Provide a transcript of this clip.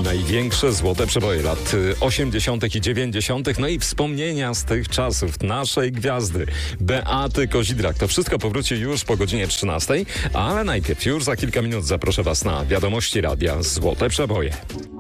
największe złote przeboje lat 80. i 90., no i wspomnienia z tych czasów naszej gwiazdy Beaty Kozidrak. To wszystko powróci już po godzinie 13, ale najpierw już za kilka minut zaproszę Was na wiadomości radia Złote Przeboje.